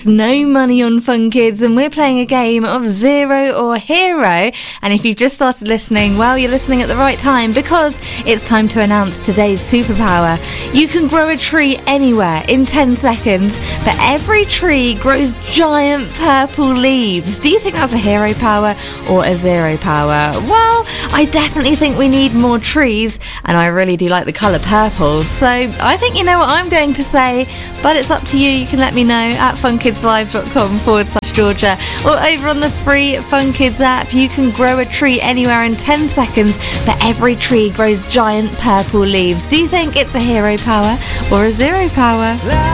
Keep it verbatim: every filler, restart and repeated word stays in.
No money on Fun Kids, and we're playing a game of Zero or Hero. And if you've just started listening, well, you're listening at the right time, because it's time to announce today's superpower. You can grow a tree anywhere in ten seconds, but every tree grows giant purple leaves. Do you think that's a hero power or a zero power? Well, I definitely think we need more trees, and I really do like the colour purple. So I think you know what I'm going to say, but it's up to you. You can let me know at funkidslive.com forward slash Georgia, or over on the free Fun Kids app. You can grow a tree anywhere in ten seconds, but every tree grows giant purple leaves. Do you think it's a hero power or a zero power?